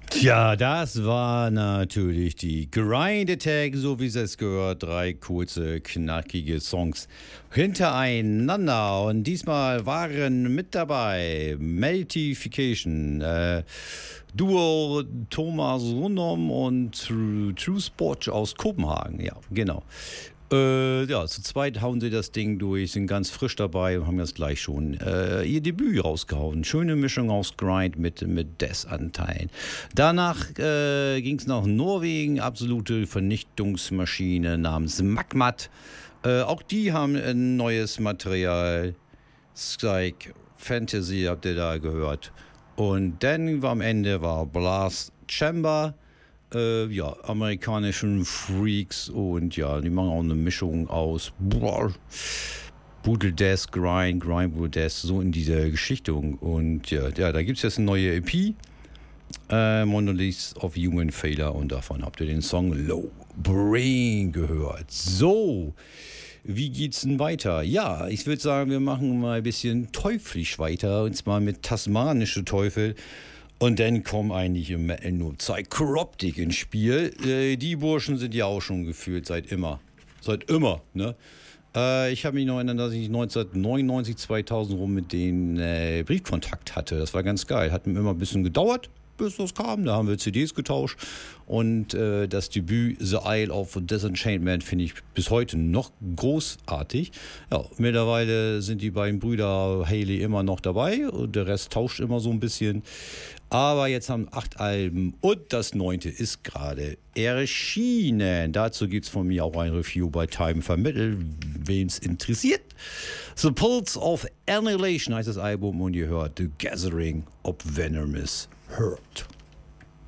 Tja, das war natürlich die Grind Attack, so wie es gehört. 3 kurze, knackige Songs hintereinander. Und diesmal waren mit dabei Meltification, Duo Thomas Rundom und True Sport aus Kopenhagen. Ja, genau. Ja, zu zweit hauen sie das Ding durch, sind ganz frisch dabei und haben jetzt gleich schon ihr Debüt rausgehauen. Schöne Mischung aus Grind mit Death-Anteilen. Danach ging es nach Norwegen, absolute Vernichtungsmaschine namens Magmat. Auch die haben ein neues Material. Psych Fantasy habt ihr da gehört. Und dann am Ende war Blast Chamber. Ja, amerikanischen Freaks und ja, die machen auch eine Mischung aus Brutal Death, Grind Brutal Death, so in dieser Geschichte. Und ja, da gibt es jetzt eine neue EP, Monoliths of Human Failure, und davon habt ihr den Song Low Brain gehört. So, wie geht's denn weiter? Ja, ich würde sagen, wir machen mal ein bisschen teuflisch weiter, und zwar mit Tasmanische Teufel. Und dann kommen eigentlich im Metal nur Psychroptic ins Spiel. Die Burschen sind ja auch schon gefühlt seit immer. Seit immer, ne? Ich habe mich noch erinnert, dass ich 1999, 2000 rum mit denen Briefkontakt hatte. Das war ganz geil. Hat mir immer ein bisschen gedauert, bis das kam. Da haben wir CDs getauscht. Und das Debüt The Isle of Disenchantment finde ich bis heute noch großartig. Ja, mittlerweile sind die beiden Brüder Haley immer noch dabei und der Rest tauscht immer so ein bisschen. Aber jetzt haben 8 Alben und das 9. ist gerade erschienen. Dazu gibt es von mir auch ein Review bei Time vermittelt, wem es interessiert. The Pulse of Annihilation heißt das Album und ihr hört The Gathering of Venomous Hurt.